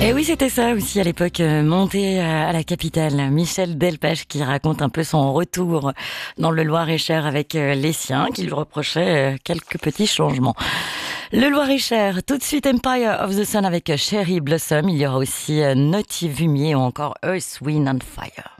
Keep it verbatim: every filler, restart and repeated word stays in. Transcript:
Et oui, c'était ça aussi à l'époque, euh, monté à la capitale. Michel Delpech qui raconte un peu son retour dans le Loir-et-Cher avec euh, les siens, qui lui reprochaient euh, quelques petits changements. Le Loir-et-Cher, tout de suite Empire of the Sun avec Cherry Blossom. Il y aura aussi euh, Naughty Vumier ou encore Earth, Wind and Fire.